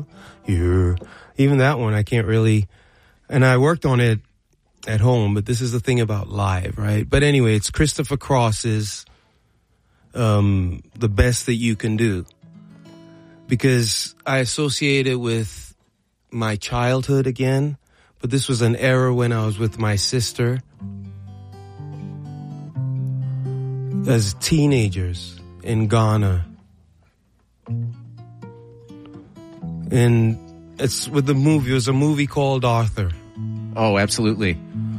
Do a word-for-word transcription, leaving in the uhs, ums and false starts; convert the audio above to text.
smile. You're, even that one, I can't really, and I worked on it at home, but this is the thing about live, right? But anyway, it's Christopher Cross's um, The Best That You Can Do, because I associate it with my childhood again, but this was an era when I was with my sister as teenagers in Ghana. And it's with the movie, it was a movie called Arthur. Oh, absolutely.